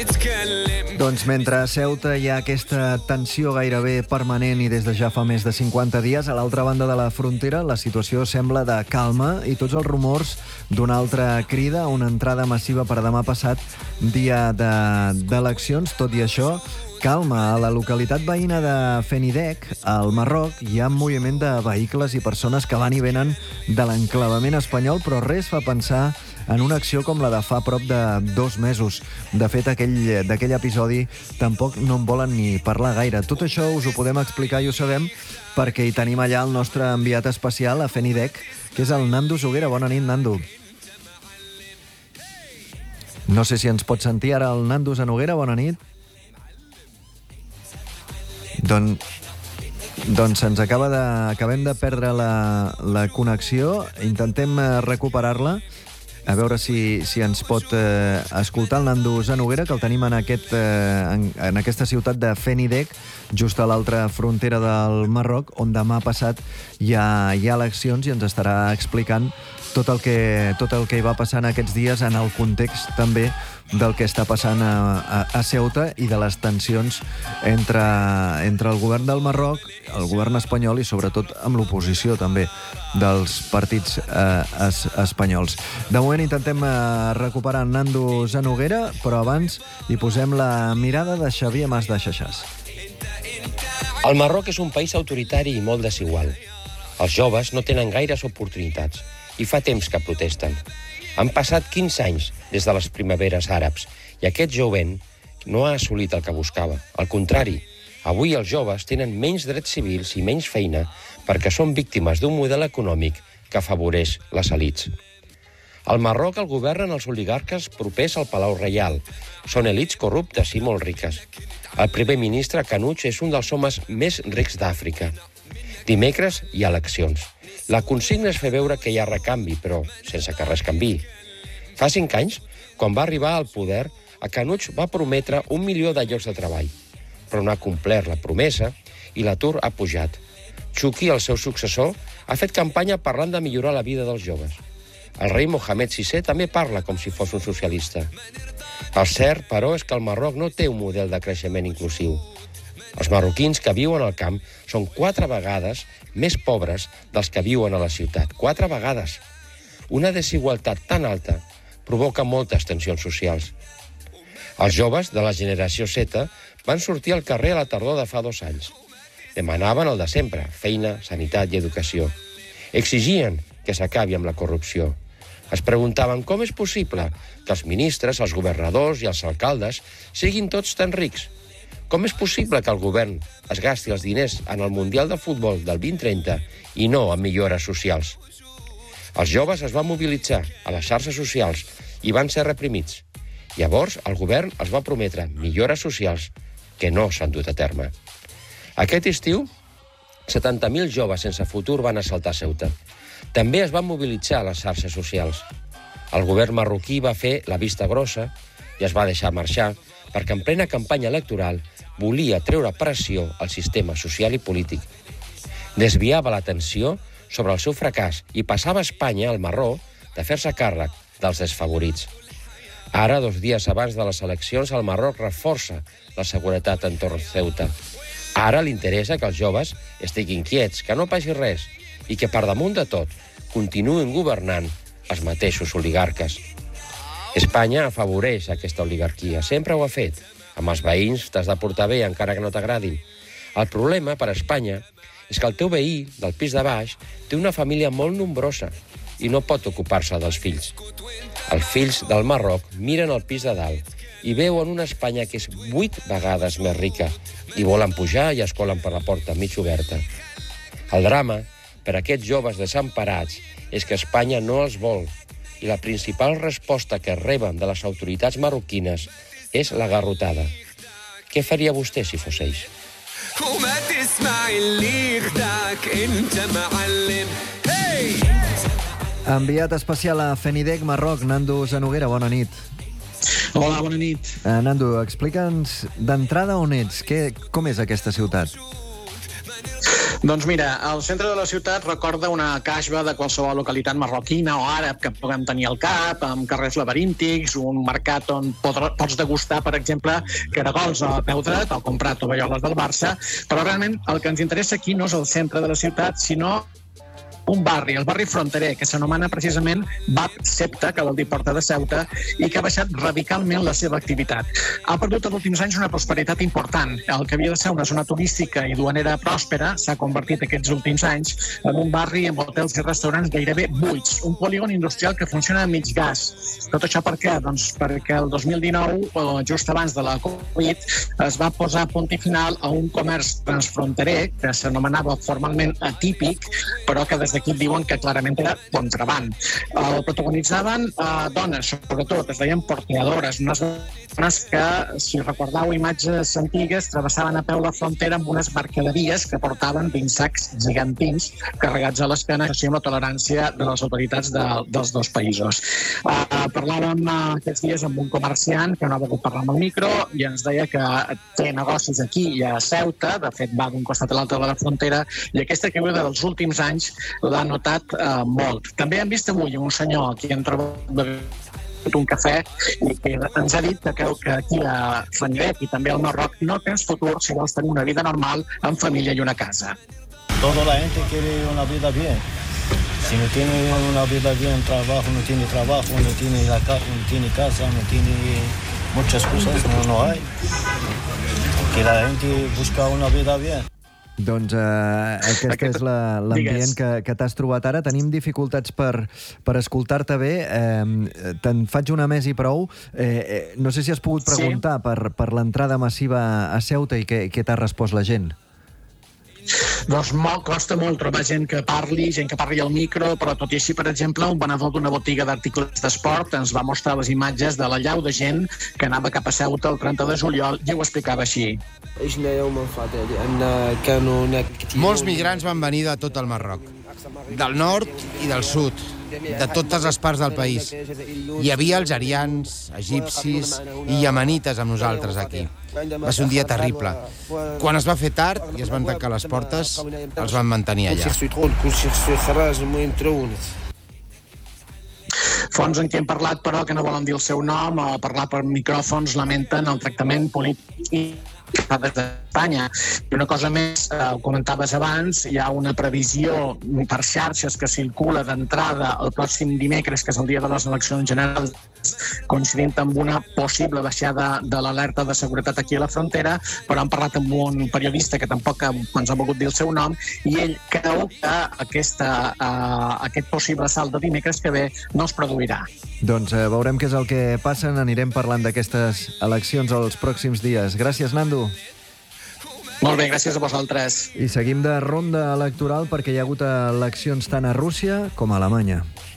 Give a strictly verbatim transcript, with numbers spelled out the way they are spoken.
Doncs mentre a Ceuta hi ha aquesta tensió gairebé permanent i des de ja fa més de cinquanta dies, a l'altra banda de la frontera la situació sembla de calma i tots els rumors d'una altra crida a una entrada massiva per demà passat, dia d'eleccions. Tot i això, calma. A la localitat veïna de Fenidek, al Marroc, hi ha un moviment de vehicles i persones que van i venen de l'enclavament espanyol, però res fa pensar en una acció com la de fa prop de dos mesos. De fet, aquell, d'aquell episodi tampoc no en volen ni parlar gaire. Tot això us ho podem explicar i ho sabem perquè hi tenim allà el nostre enviat especial a Fenidek, que és el Nando Zuguera. Bona nit, Nando. No sé si ens pot sentir ara el Nando Zuguera. Bona nit. Don... Doncs ens acaba de... acabem de perdre la, la connexió. Intentem recuperar-la. A veure si, si ens pot eh, escoltar el Nando Zuguera, que el tenim en, aquest, eh, en, en aquesta ciutat de Fenidek, just a l'altra frontera del Marroc, on demà passat hi ha, hi ha eleccions i ens estarà explicant tot el, que, tot el que hi va passar en aquests dies en el context també del que està passant a, a, a Ceuta i de les tensions entre, entre el govern del Marroc, el govern espanyol i sobretot amb l'oposició també dels partits eh, es, espanyols. De moment intentem eh, recuperar en Nando Zuguera, però abans hi posem la mirada de Xavier Mas de Xaxàs. El Marroc és un país autoritari i molt desigual. Els joves no tenen gaires oportunitats i fa temps que protesten. Han passat quinze anys des de les primaveres àrabs i aquest jovent no ha assolit el que buscava. Al contrari, avui els joves tenen menys drets civils i menys feina perquè són víctimes d'un model econòmic que afavoreix les elits. Al Marroc el governen els oligarques propers al Palau Reial. Són elits corruptes i molt riques. El primer ministre Canouch és un dels homes més rics d'Àfrica. Dimecres hi ha eleccions. La consigna és fer veure que hi ha recanvi, però sense que res canviï. Fa cinc anys, quan va arribar al poder, a Canouch va prometre un milió de llocs de treball, però no ha complert la promesa i l'atur ha pujat. Chouki, el seu successor, ha fet campanya parlant de millorar la vida dels joves. El rei Mohamed sisè també parla com si fos un socialista. El cert, però, és que el Marroc no té un model de creixement inclusiu. Els marroquins que viuen al camp són quatre vegades més pobres dels que viuen a la ciutat. Quatre vegades. Una desigualtat tan alta provoca moltes tensions socials. Els joves de la generació Z van sortir al carrer a la tardor de fa dos anys. Demanaven el de sempre, feina, sanitat i educació. Exigien que s'acabi amb la corrupció. Es preguntaven com és possible que els ministres, els governadors i els alcaldes siguin tots tan rics. Com és possible que el govern es gasti els diners en el Mundial de Futbol del vint trenta i no en millores socials? Els joves es van mobilitzar a les xarxes socials i van ser reprimits. Llavors, el govern els va prometre millores socials que no s'han dut a terme. Aquest estiu, setanta mil joves sense futur van assaltar Ceuta. També es van mobilitzar a les xarxes socials. El govern marroquí va fer la vista grossa i es va deixar marxar perquè en plena campanya electoral volia treure pressió al sistema social i polític. Desviava l'atenció sobre el seu fracàs i passava a Espanya, al Marroc, de fer-se càrrec dels desfavorits. Ara, dos dies abans de les eleccions, el Marroc reforça la seguretat entorn Ceuta. Ara li interessa que els joves estiguin quiets, que no passi res i que, per damunt de tot, continuïn governant els mateixos oligarques. Espanya afavoreix aquesta oligarquia, sempre ho ha fet. Amb els veïns t'has de portar bé, encara que no t'agradin. El problema per a Espanya és que el teu veí, del pis de baix, té una família molt nombrosa i no pot ocupar-se dels fills. Els fills del Marroc miren el pis de dalt i veuen una Espanya que és vuit vegades més rica i volen pujar i es colen per la porta mig oberta. El drama per a aquests joves desemparats és que Espanya no els vol i la principal resposta que reben de les autoritats marroquines és la garrotada. Què faria vostè si fos ells? Enviat especial a Fenidek, Marroc, Nando Zuguera, bona nit. Hola, bona nit. Uh, Nando, explica'ns d'entrada on ets, què, com és aquesta ciutat? Doncs mira, el centre de la ciutat recorda una casba de qualsevol localitat marroquina o àrab que puguem tenir al cap, amb carrers laberíntics, un mercat on pots degustar, per exemple, caragols a peu dret o comprar tovalloles del Barça, però realment el que ens interessa aquí no és el centre de la ciutat, sinó un barri, el barri fronterer, que s'anomena precisament Bab Septa, que vol dir Porta de Ceuta, i que ha baixat radicalment la seva activitat. Ha perdut en els últims anys una prosperitat important. El que havia de ser una zona turística i duanera pròspera s'ha convertit aquests últims anys en un barri amb hotels i restaurants gairebé buits, un polígon industrial que funciona a mig gas. Tot això per què? Doncs perquè el dos mil dinou, just abans de la Covid, es va posar punt i final a un comerç transfronterer que s'anomenava formalment atípic, però que des d'aquí diuen que clarament era contraband. El protagonitzaven eh, dones, sobretot, es deien porteadores, unes dones que, si recordeu imatges antigues, travessaven a peu la frontera amb unes mercaderies que portaven dins sacs gegantins carregats a l'esquena, així amb la tolerància de les autoritats de, dels dos països. Eh, parlàvem eh, aquests dies amb un comerciant que no ha volgut parlar amb el micro i ens deia que té negocis aquí i a Ceuta, de fet va d'un costat a l'altre de la frontera, i aquesta caiguda dels últims anys l'ha notat eh, molt. També hem vist avui un senyor aquí hem trobat un cafè i que ens ha dit que creu que aquí a Fenyaret i també al Marroc no tens futur si vols tenir una vida normal amb família i una casa. Toda la gente quiere una vida bien. Si no tiene una vida bien, trabajo, no tiene trabajo, no tiene, la ca no tiene casa, no tiene muchas cosas, no, no hay. Que la gente busca una vida bien. Doncs eh, aquest, aquest és l'ambient que, que t'has trobat ara. Tenim dificultats per, per escoltar-te bé. Eh, Te'n faig una més i prou. Eh, eh, no sé si has pogut preguntar sí. per, per l'entrada massiva a Ceuta i què, què t'ha respost la gent. Doncs molt, costa molt trobar gent que parli, gent que parli al micro, però tot i així, per exemple, un venedor d'una botiga d'articles d'esport ens va mostrar les imatges de la llau de gent que anava cap a Ceuta el trenta de juliol i ho explicava així. Molts migrants van venir de tot el Marroc, del nord i del sud, de totes les parts del país. Hi havia algerians, egipcis i iemenites amb nosaltres aquí. Va ser un dia terrible. Quan es va fer tard i es van tancar les portes, els van mantenir allà. Fonts en què hem parlat, però, que no volen dir el seu nom o parlar per micròfons, lamenten el tractament polític des d'Espanya. I una cosa més, eh, ho comentaves abans, hi ha una previsió per xarxes que circula d'entrada el pròxim dimecres, que és el dia de les eleccions generals, coincidint amb una possible baixada de l'alerta de seguretat aquí a la frontera, però hem parlat amb un periodista que tampoc ens ha volgut dir el seu nom, i ell creu que aquesta, eh, aquest possible salt de dimecres que ve no es produirà. Doncs eh, veurem què és el que passa. Anirem parlant d'aquestes eleccions els pròxims dies. Gràcies, Nando. Molt bé, gràcies a vosaltres. I seguim de ronda electoral perquè hi ha hagut eleccions tant a Rússia com a Alemanya.